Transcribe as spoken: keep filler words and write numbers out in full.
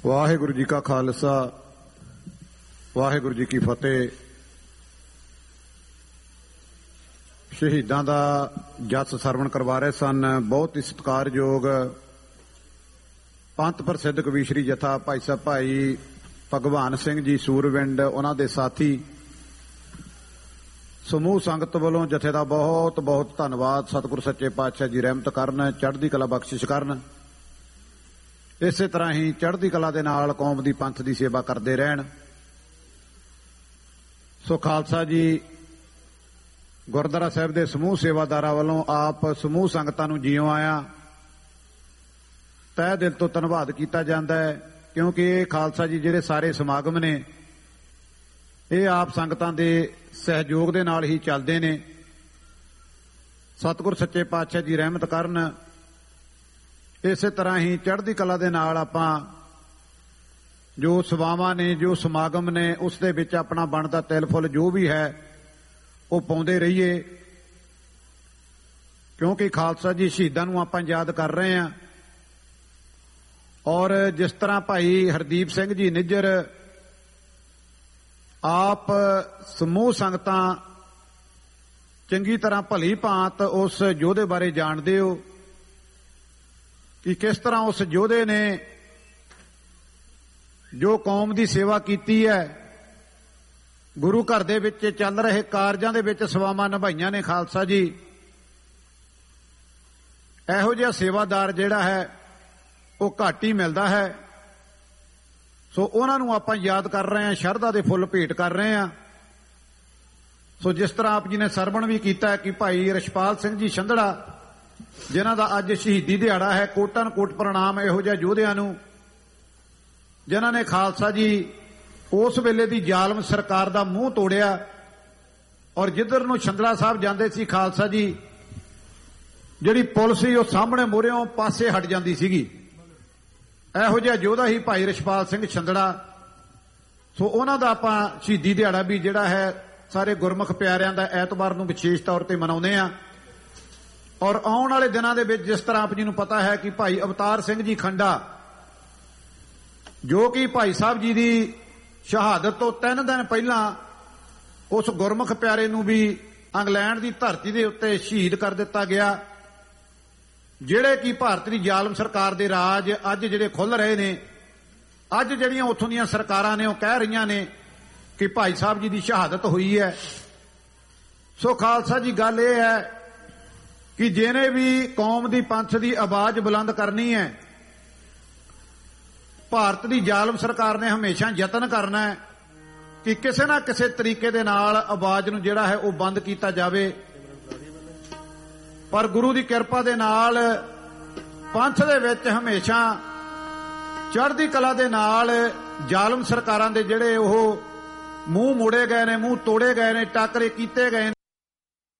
ਵਾਹਿਗੁਰੂ ਜੀ ਕਾ ਖਾਲਸਾ ਵਾਹਿਗੁਰੂ ਜੀ ਕੀ ਫਤਿਹ। ਸ਼ਹੀਦਾਂ ਦਾ ਜਸ ਸਰਵਣ ਕਰਵਾ ਰਹੇ ਸਨ ਬਹੁਤ ਹੀ ਸਤਿਕਾਰਯੋਗ ਪੰਥ ਪ੍ਰਸਿੱਧ ਕਵੀਸ਼ਰੀ ਜਥਾ ਭਾਈ ਸਾਹਿਬ ਭਾਈ ਭਗਵਾਨ ਸਿੰਘ ਜੀ ਸੂਰਵਿੰਡ, ਉਹਨਾਂ ਦੇ ਸਾਥੀ ਸਮੂਹ ਸੰਗਤ ਵੱਲੋਂ ਜਥੇ ਦਾ ਬਹੁਤ ਬਹੁਤ ਧੰਨਵਾਦ। ਸਤਿਗੁਰੂ ਸੱਚੇ ਪਾਤਸ਼ਾਹ ਜੀ ਰਹਿਮਤ ਕਰਨ, ਚੜ੍ਹਦੀ ਕਲਾ ਬਖਸ਼ਿਸ਼ ਕਰਨ। ਇਸੇ ਤਰ੍ਹਾਂ ਹੀ ਚੜ੍ਹਦੀ ਕਲਾ ਦੇ ਨਾਲ ਕੌਮ ਦੀ ਪੰਥ ਦੀ ਸੇਵਾ ਕਰਦੇ ਰਹਿਣ। ਸੋ ਖਾਲਸਾ ਜੀ ਗੁਰਦੁਆਰਾ ਸਾਹਿਬ ਦੇ ਸਮੂਹ ਸੇਵਾਦਾਰਾਂ ਵੱਲੋਂ ਆਪ ਸਮੂਹ ਸੰਗਤਾਂ ਨੂੰ ਜੀਓ ਆਇਆ ਤਹਿ ਦਿਲ ਤੋਂ ਧੰਨਵਾਦ ਕੀਤਾ ਜਾਂਦਾ ਹੈ, ਕਿਉਂਕਿ ਇਹ ਖਾਲਸਾ ਜੀ ਜਿਹੜੇ ਸਾਰੇ ਸਮਾਗਮ ਨੇ ਇਹ ਆਪ ਸੰਗਤਾਂ ਦੇ ਸਹਿਯੋਗ ਦੇ ਨਾਲ ਹੀ ਚੱਲਦੇ ਨੇ। ਸਤਿਗੁਰ ਸੱਚੇ ਪਾਤਸ਼ਾਹ ਜੀ ਰਹਿਮਤ ਕਰਨ। ਇਸੇ ਤਰ੍ਹਾਂ ਹੀ ਚੜ੍ਹਦੀ ਕਲਾ ਦੇ ਨਾਲ ਆਪਾਂ ਜੋ ਸੇਵਾਵਾਂ ਨੇ, ਜੋ ਸਮਾਗਮ ਨੇ, ਉਸ ਦੇ ਵਿੱਚ ਆਪਣਾ ਬਣਦਾ ਤਿਲ ਫੁੱਲ ਜੋ ਵੀ ਹੈ ਉਹ ਪਾਉਂਦੇ ਰਹੀਏ, ਕਿਉਂਕਿ ਖਾਲਸਾ ਜੀ ਸ਼ਹੀਦਾਂ ਨੂੰ ਆਪਾਂ ਯਾਦ ਕਰ ਰਹੇ ਹਾਂ। ਔਰ ਜਿਸ ਤਰ੍ਹਾਂ ਭਾਈ ਹਰਦੀਪ ਸਿੰਘ ਜੀ ਨਿੱਜਰ ਆਪ ਸਮੂਹ ਸੰਗਤਾਂ ਚੰਗੀ ਤਰ੍ਹਾਂ ਭਲੀ ਭਾਂਤ ਉਸ ਯੋਧੇ ਬਾਰੇ ਜਾਣਦੇ ਹੋ ਕਿ ਕਿਸ ਤਰ੍ਹਾਂ ਉਸ ਯੋਧੇ ਨੇ ਜੋ ਕੌਮ ਦੀ ਸੇਵਾ ਕੀਤੀ ਹੈ, ਗੁਰੂ ਘਰ ਦੇ ਵਿੱਚ ਚੱਲ ਰਹੇ ਕਾਰਜਾਂ ਦੇ ਵਿੱਚ ਸੇਵਾਵਾਂ ਨਿਭਾਈਆਂ ਨੇ। ਖਾਲਸਾ ਜੀ ਇਹੋ ਜਿਹਾ ਸੇਵਾਦਾਰ ਜਿਹੜਾ ਹੈ ਉਹ ਘੱਟ ਹੀ ਮਿਲਦਾ ਹੈ। ਸੋ ਉਹਨਾਂ ਨੂੰ ਆਪਾਂ ਯਾਦ ਕਰ ਰਹੇ ਹਾਂ, ਸ਼ਰਧਾ ਦੇ ਫੁੱਲ ਭੇਟ ਕਰ ਰਹੇ ਹਾਂ। ਸੋ ਜਿਸ ਤਰ੍ਹਾਂ ਆਪ ਜੀ ਨੇ ਸਰਵਣ ਵੀ ਕੀਤਾ ਕਿ ਭਾਈ ਰਛਪਾਲ ਸਿੰਘ ਜੀ ਸੰਧੜਾ ਜਿਨ੍ਹਾਂ ਦਾ ਅੱਜ ਸ਼ਹੀਦੀ ਦਿਹਾੜਾ ਹੈ, ਕੋਟਨ ਕੋਟ ਪ੍ਰਣਾਮ ਇਹੋ ਜਿਹੇ ਯੋਧਿਆਂ ਨੂੰ ਜਿਨ੍ਹਾਂ ਨੇ ਖਾਲਸਾ ਜੀ ਉਸ ਵੇਲੇ ਦੀ ਜ਼ਾਲਮ ਸਰਕਾਰ ਦਾ ਮੂੰਹ ਤੋੜਿਆ ਔਰ ਜਿੱਧਰ ਨੂੰ ਸੰਧੜਾ ਸਾਹਿਬ ਜਾਂਦੇ ਸੀ ਖਾਲਸਾ ਜੀ ਜਿਹੜੀ ਪੁਲ ਸੀ ਉਹ ਸਾਹਮਣੇ ਮੋਰਿਓਂ ਪਾਸੇ ਹਟ ਜਾਂਦੀ ਸੀਗੀ। ਇਹੋ ਜਿਹਾ ਯੋਧਾ ਹੀ ਭਾਈ ਰਛਪਾਲ ਸਿੰਘ ਸੰਧੜਾ। ਸੋ ਉਹਨਾਂ ਦਾ ਆਪਾਂ ਸ਼ਹੀਦੀ ਦਿਹਾੜਾ ਵੀ ਜਿਹੜਾ ਹੈ ਸਾਰੇ ਗੁਰਮੁਖ ਪਿਆਰਿਆਂ ਦਾ ਐਤਵਾਰ ਨੂੰ ਵਿਸ਼ੇਸ਼ ਤੌਰ ਤੇ ਮਨਾਉਂਦੇ ਆ। ਔਰ ਆਉਣ ਵਾਲੇ ਦਿਨਾਂ ਦੇ ਵਿੱਚ ਜਿਸ ਤਰ੍ਹਾਂ ਆਪ ਜੀ ਨੂੰ ਪਤਾ ਹੈ ਕਿ ਭਾਈ ਅਵਤਾਰ ਸਿੰਘ ਜੀ ਖੰਡਾ ਜੋ ਕਿ ਭਾਈ ਸਾਹਿਬ ਜੀ ਦੀ ਸ਼ਹਾਦਤ ਤੋਂ ਤਿੰਨ ਦਿਨ ਪਹਿਲਾਂ ਉਸ ਗੁਰਮੁਖ ਪਿਆਰੇ ਨੂੰ ਵੀ ਇੰਗਲੈਂਡ ਦੀ ਧਰਤੀ ਦੇ ਉੱਤੇ ਸ਼ਹੀਦ ਕਰ ਦਿੱਤਾ ਗਿਆ, ਜਿਹੜੇ ਕਿ ਭਾਰਤ ਦੀ ਜ਼ਾਲਮ ਸਰਕਾਰ ਦੇ ਰਾਜ ਅੱਜ ਜਿਹੜੇ ਖੁੱਲ ਰਹੇ ਨੇ, ਅੱਜ ਜਿਹੜੀਆਂ ਉੱਥੋਂ ਦੀਆਂ ਸਰਕਾਰਾਂ ਨੇ ਉਹ ਕਹਿ ਰਹੀਆਂ ਨੇ ਕਿ ਭਾਈ ਸਾਹਿਬ ਜੀ ਦੀ ਸ਼ਹਾਦਤ ਹੋਈ ਹੈ। ਸੋ ਖਾਲਸਾ ਜੀ ਗੱਲ ਇਹ ਹੈ ਕਿ ਜਿਹਨੇ ਵੀ ਕੌਮ ਦੀ ਪੰਥ ਦੀ ਆਵਾਜ਼ ਬੁਲੰਦ ਕਰਨੀ ਹੈ, ਭਾਰਤ ਦੀ ਜ਼ਾਲਮ ਸਰਕਾਰ ਨੇ ਹਮੇਸ਼ਾ ਯਤਨ ਕਰਨਾ ਹੈ ਕਿ ਕਿਸੇ ਨਾ ਕਿਸੇ ਤਰੀਕੇ ਦੇ ਨਾਲ ਆਵਾਜ਼ ਨੂੰ ਜਿਹੜਾ ਹੈ ਉਹ ਬੰਦ ਕੀਤਾ ਜਾਵੇ। ਪਰ ਗੁਰੂ ਦੀ ਕਿਰਪਾ ਦੇ ਨਾਲ ਪੰਥ ਦੇ ਵਿੱਚ ਹਮੇਸ਼ਾ ਚੜ੍ਹਦੀ ਕਲਾ ਦੇ ਨਾਲ ਜ਼ਾਲਮ ਸਰਕਾਰਾਂ ਦੇ ਜਿਹੜੇ ਉਹ ਮੂੰਹ ਮੋੜੇ ਗਏ ਨੇ, ਮੂੰਹ ਤੋੜੇ ਗਏ ਨੇ, ਟਾਕਰੇ ਕੀਤੇ ਗਏ ਨੇ।